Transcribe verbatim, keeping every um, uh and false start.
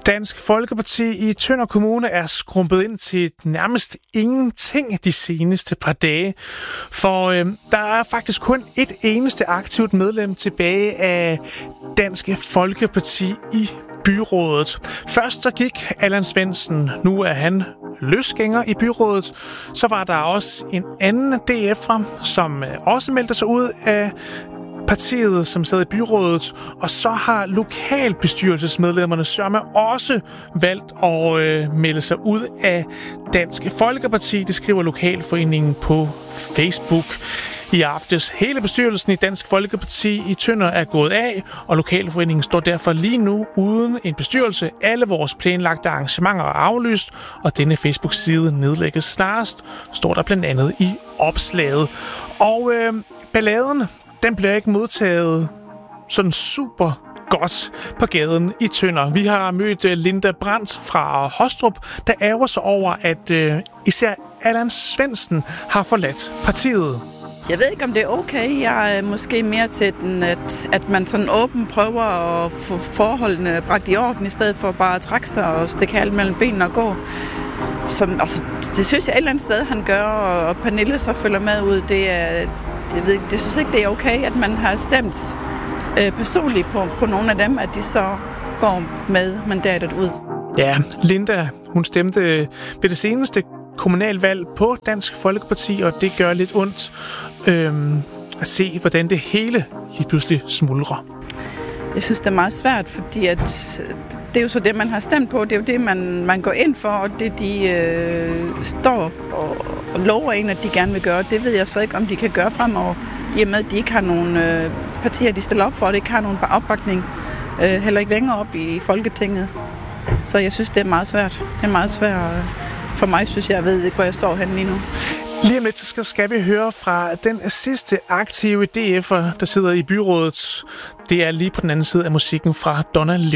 Dansk Folkeparti i Tønder Kommune er skrumpet ind til nærmest ingenting de seneste par dage. For øh, der er faktisk kun et eneste aktivt medlem tilbage af Dansk Folkeparti i byrådet. Først så gik Allan Svendsen, nu er han løsgænger i byrådet. Så var der også en anden D F'er, som også meldte sig ud af partiet, som sad i byrådet, og så har lokalbestyrelsesmedlemmerne sørme også valgt at øh, melde sig ud af Dansk Folkeparti. Det skriver Lokalforeningen på Facebook i aftes. Hele bestyrelsen i Dansk Folkeparti i Tønder er gået af, og Lokalforeningen står derfor lige nu uden en bestyrelse. Alle vores planlagte arrangementer er aflyst, og denne Facebook-side nedlægges snarest, står der blandt andet i opslaget. Og øh, balladen, den bliver ikke modtaget sådan super godt på gaden i Tønder. Vi har mødt Linda Brandt fra Hostrup, der ærger sig over, at øh, især Allan Svendsen har forladt partiet. Jeg ved ikke, om det er okay. Jeg er måske mere til den, at, at man sådan åbent prøver at få forholdene bragt i orden, i stedet for bare at trække sig og stikke halen mellem benene og gå. Som, altså, det synes jeg et eller andet sted, han gør, og Pernille så følger med ud. Det, er, det, ved, det synes ikke, det er okay, at man har stemt øh, personligt på, på nogle af dem, at de så går med mandatet ud. Ja, Linda, hun stemte ved det seneste kommunalvalg på Dansk Folkeparti, og det gør lidt ondt øhm, at se, hvordan det hele lige pludselig smuldrer. Jeg synes, det er meget svært, fordi at det er jo så det, man har stemt på. Det er jo det, man, man går ind for, og det, de øh, står og, og lover en, at de gerne vil gøre. Det ved jeg så ikke, om de kan gøre fremover, i og med, at de ikke har nogen øh, partier, de stiller op for, og det ikke har nogen opbakning, øh, heller ikke længere op i Folketinget. Så jeg synes, det er meget svært. Det er meget svært øh, for mig, synes jeg. Jeg ved ikke, hvor jeg står henne lige nu. Lige om lidt, så skal vi høre fra den sidste aktive D F'er, der sidder i byrådet. Det er lige på den anden side af musikken fra Donna